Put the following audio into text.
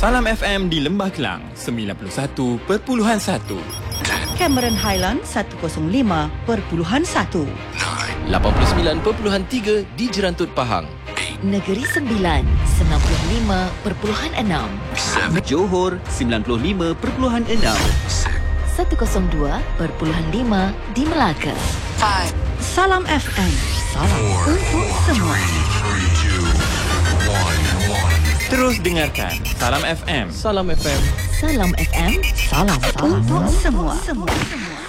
Salam FM di Lembah Kelang 91.1, Cameron Highland 105.1, 89.3 di Jerantut Pahang. Negeri Sembilan 95.6, Johor 95.6, 102.5 di Melaka. Salam FM. Salam untuk semua. Terus dengarkan Salam FM. Salam FM. Salam FM. Salam untuk semua.